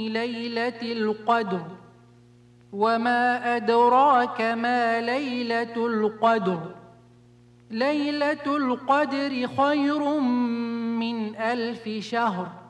ليلة القدر وما أدراك ما ليلة القدر ليلة القدر خير من 1000 شهر